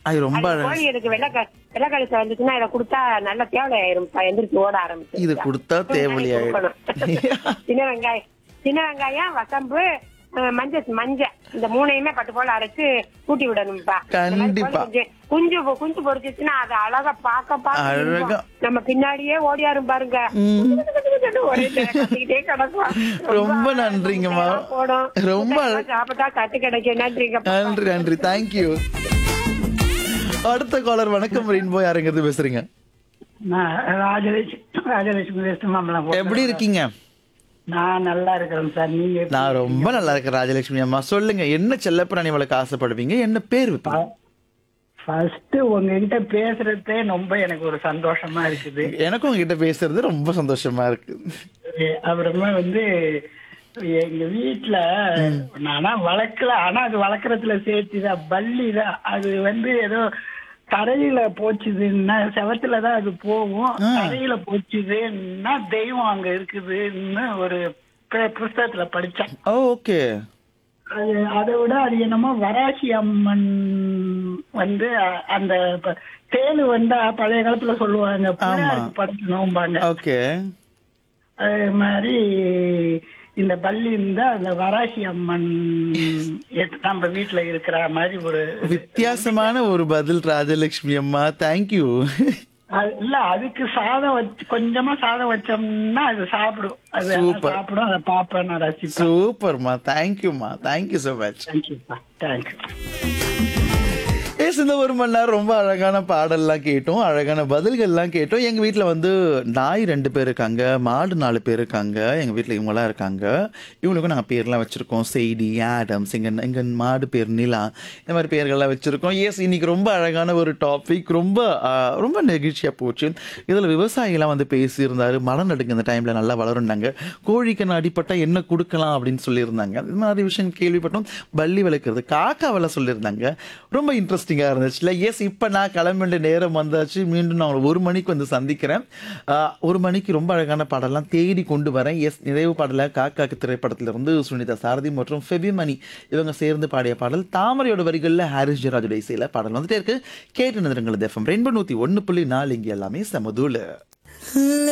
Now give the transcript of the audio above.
அது ரொம்ப அது கோழி எனக்கு வெள்ளக்கழிச்சு வந்துச்சுன்னா இதை கொடுத்தா நல்ல தேவை ஆயிரும்ப்பா, எந்திரிச்சு ஓட ஆரம்பிச்சு. இது கொடுத்தா தேவலி ஆயிடும். சின்ன வெங்காயம், வசம்பு, மஞ்சள் இந்த மூணையுமே பட்டு போல அரைச்சு கூட்டி விடணும்ப்பா. கண்டிப்பா. குஞ்சு பொறிச்சிச்சுன்னா அது அழகா பாக்க அழகா. நம்ம பின்னாடியே ஓடியாரும் பாருங்க. ஒரே கத்திக்கிட்டே கிடக்கும். ரொம்ப நன்றிங்கம்மா. போடும். ரொம்ப சாப்பிட்டா கட்டு கிடைக்கும். நன்றிங்க. நன்றி நன்றி, தேங்க்யூ. அடுத்த காலர் வணக்கம் ரெயின்போ, யாருங்கிறது பேசுறீங்க? ராஜலட்சுமி எப்படி இருக்கீங்க? நான் நல்லா இருக்கிறேன் சார். நீங்க? நான் ரொம்ப நல்லா இருக்கேன் ராஜலட்சுமி அம்மா. சொல்லுங்க, என்ன செல்லப்பிராணி வளர்க்க ஆசைப்படுவீங்க, என்ன பேர் வைப்பீங்க? ஃபர்ஸ்ட் உங்ககிட்ட பேசுறதே ரொம்ப எனக்கு ஒரு சந்தோஷமா இருக்குது. எனக்கும் உங்ககிட்ட பேசுறது ரொம்ப சந்தோஷமா இருக்கு. அப்புறமா எங்க வீட்டுல நானா வளர்க்கல, ஆனா அது வளர்க்கறதுல சேர்த்துதான் பல்லி தான். அது ஏதோ தரையில போச்சுதுன்னா, செவத்துலதான் அது போகும். தரையில போச்சுதுன்னா தெய்வம் அங்க இருக்குதுன்னு ஒரு புஸ்தகத்துல படிச்சேன். ஓகே. அதை விட அது என்னமோ வராசி அம்மன் அந்த தேனு வந்தா பழைய காலத்துல சொல்லுவாங்க படைக்கணும்பாங்க. ஓகே. அது மாதிரி இந்த பள்ளி இருந்தா அந்த வராசி அம்மன் நம்ம வீட்டுல இருக்கிற மாதிரி ஒரு வித்தியாசமான ஒரு பதில் ராஜலட்சுமி அம்மா, தேங்க்யூ. இல்ல, அதுக்கு சாதம் வச்சு கொஞ்சமா சாதம் வச்சோம்னா அது சாப்பிடும். அது சாப்பிடும், அதை பாப்பேன், நான் ரசிப்பேன். சூப்பர்மா, தேங்க்யூமா, தேங்க்யூ so much. தேங்க்யூப்பா, தேங்க்யூ. இந்த ஒரு மணி நேரம் ரொம்ப அழகான பாடல்லாம் கேட்டோம், அழகான பதில்கள்லாம் கேட்டோம். எங்கள் வீட்டில் நாய் 2 பேர் இருக்காங்க, மாடு 4 பேர் இருக்காங்க. எங்கள் வீட்டில் இவங்களாம் இருக்காங்க. இவங்களுக்கும் நாங்கள் பேர்லாம் வச்சுருக்கோம். செய்தி, ஆடம்ஸ், எங்கள் மாடு பேர் நிலா, இந்த மாதிரி பேர்கள்லாம் வச்சுருக்கோம். இன்னைக்கு ரொம்ப அழகான ஒரு டாபிக், ரொம்ப ரொம்ப நெகிழ்ச்சியாக போச்சு. இதில் விவசாயிகளாம் பேசியிருந்தாரு. மரம் நடுங்க இந்த டைமில் நல்லா வளருண்டாங்க. கோழிக்கு அடிப்பட்டால் என்ன கொடுக்கலாம் அப்படின்னு சொல்லியிருந்தாங்க. இது மாதிரி விஷயம் கேள்விப்பட்டோம். பல்லி வளர்க்குறது, காக்காவெல்லாம் சொல்லியிருந்தாங்க. ரொம்ப இன்ட்ரெஸ்டிங்காக இருந்துச்சுல. இப்போ நான் கிளம்பின்ற நேரம் வந்தாச்சு. மீண்டும் நான் 1 மணிக்கு சந்திக்கிறேன். 1 மணிக்கு ரொம்ப அழகான பாடலாம் தேடி கொண்டு வரேன். நிறைவு பாடல காக்காக்கு திரைப்படத்திலிருந்து சுனிதா சாரதி மற்றும் ஃபெபிமணி இவங்க சேர்ந்து பாடிய பாடல். தாமரையோட வரிகளில் ஹாரிஸ் ஜெயராஜோட இசையில பாடல் வந்துட்டே இருக்கு. கேட்டு நிறுங்கள். FM ரெயின்போ 101.4 இங்கே எல்லாமே சமதூல.